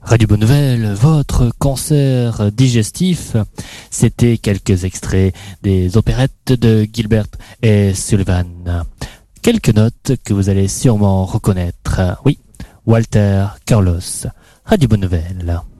Radio Bonne Nouvelle, votre cancer digestif, c'était quelques extraits des opérettes de Gilbert et Sullivan. Quelques notes que vous allez sûrement reconnaître. Oui, Walter Carlos, Radio Bonne Nouvelle.